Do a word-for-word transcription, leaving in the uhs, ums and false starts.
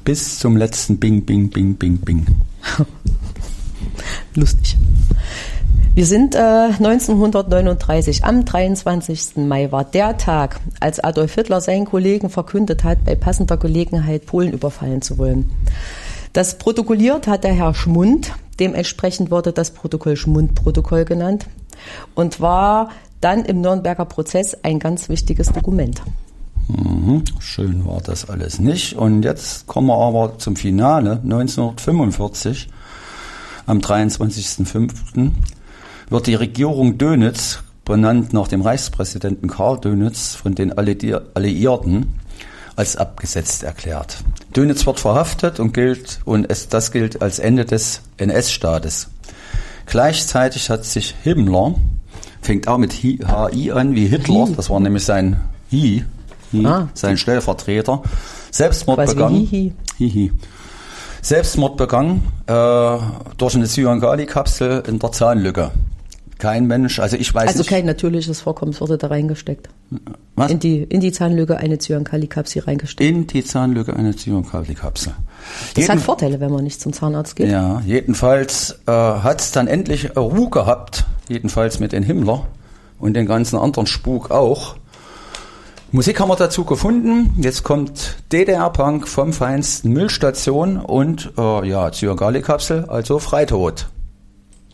bis zum letzten Bing, Bing, Bing, Bing, Bing. Lustig. Wir sind äh, neunzehnhundertneununddreißig, am dreiundzwanzigsten Mai war der Tag, als Adolf Hitler seinen Kollegen verkündet hat, bei passender Gelegenheit Polen überfallen zu wollen. Das protokolliert hat der Herr Schmund, dementsprechend wurde das Protokoll Schmund-Protokoll genannt und war dann im Nürnberger Prozess ein ganz wichtiges Dokument. Mhm, schön war das alles nicht. Und jetzt kommen wir aber zum Finale. neunzehnhundertfünfundvierzig, am dreiundzwanzigsten fünften wird die Regierung Dönitz, benannt nach dem Reichspräsidenten Karl Dönitz, von den Alliierten als abgesetzt erklärt. Dönitz wird verhaftet und gilt, und es, das gilt als Ende des N S-Staates. Gleichzeitig hat sich Himmler, fängt auch mit H I an wie Hitler, das war nämlich sein Hi, Hi ah. sein Stellvertreter, Selbstmord Quasi begangen. Hi, Hi. Hi. Selbstmord begangen äh, durch eine Cyangali-Kapsel in der Zahnlücke. Kein Mensch, also ich weiß also nicht. Also kein natürliches Vorkommen wurde da reingesteckt. Was? In die, in die Zahnlücke eine Cyankali-Kapsel reingesteckt. In die Zahnlücke eine Cyankali-Kapsel. Das Jeden, hat Vorteile, wenn man nicht zum Zahnarzt geht. Ja, jedenfalls äh, hat es dann endlich Ruhe gehabt, jedenfalls mit den Himmler und den ganzen anderen Spuk auch. Musik haben wir dazu gefunden. Jetzt kommt D D R-Punk vom Feinsten, Müllstation und äh, ja, Cyankali-Kapsel, also Freitod.